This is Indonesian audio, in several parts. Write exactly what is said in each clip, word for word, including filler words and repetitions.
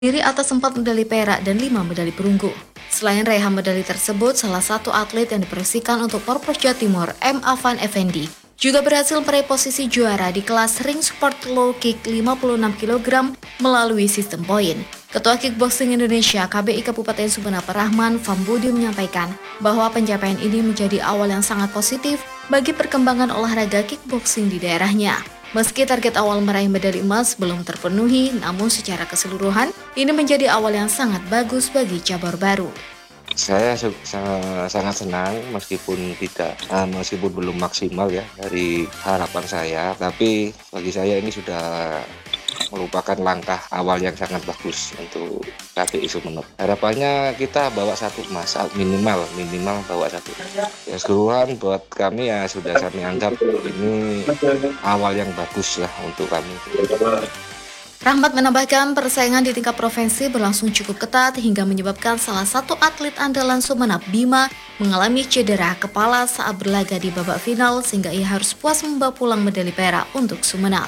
Diri atas empat medali perak dan lima medali perunggu. Selain raihan medali tersebut, salah satu atlet yang diproyeksikan untuk Porpros Jawa Timur, M. Afan Effendi, juga berhasil meraih posisi juara di kelas ring sport low kick lima puluh enam kilogram melalui sistem poin. Ketua Kickboxing Indonesia K B I Kabupaten Sumeneb Rahman Fambudi menyampaikan bahwa pencapaian ini menjadi awal yang sangat positif bagi perkembangan olahraga kickboxing di daerahnya. Meski target awal meraih medali emas belum terpenuhi, namun secara keseluruhan ini menjadi awal yang sangat bagus bagi cabur baru. Saya sangat senang meskipun tidak, uh, meskipun belum maksimal ya dari harapan saya, tapi bagi saya ini sudah merupakan langkah awal yang sangat bagus untuk K B I Sumeneb. Harapannya kita bawa satu emas minimal, minimal bawa satu. Ya keseluruhan buat kami ya sudah kami anggap ini awal yang bagus lah untuk kami. Rahmat menambahkan persaingan di tingkat provinsi berlangsung cukup ketat hingga menyebabkan salah satu atlet andalan Sumeneb, Bima, mengalami cedera kepala saat berlaga di babak final sehingga ia harus puas membawa pulang medali perak untuk Sumeneb.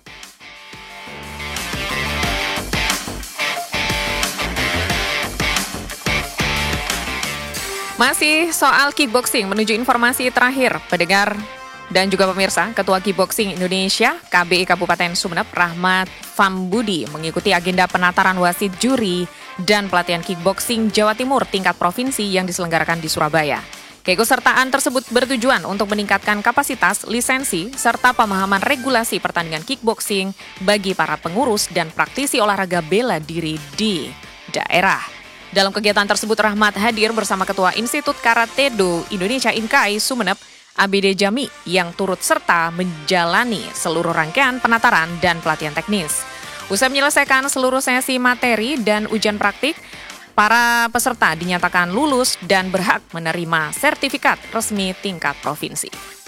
Masih soal kickboxing, menuju informasi terakhir, pendengar dan juga pemirsa, Ketua Kickboxing Indonesia K B I Kabupaten Sumeneb Rahmat Fambudi mengikuti agenda penataran wasit juri dan pelatihan kickboxing Jawa Timur tingkat provinsi yang diselenggarakan di Surabaya. Keikutsertaan tersebut bertujuan untuk meningkatkan kapasitas, lisensi, serta pemahaman regulasi pertandingan kickboxing bagi para pengurus dan praktisi olahraga bela diri di daerah. Dalam kegiatan tersebut, Rahmat hadir bersama Ketua Institut Karate Do Indonesia Inkai Sumeneb, A B D Jami, yang turut serta menjalani seluruh rangkaian penataran dan pelatihan teknis. Usai menyelesaikan seluruh sesi materi dan ujian praktik, para peserta dinyatakan lulus dan berhak menerima sertifikat resmi tingkat provinsi.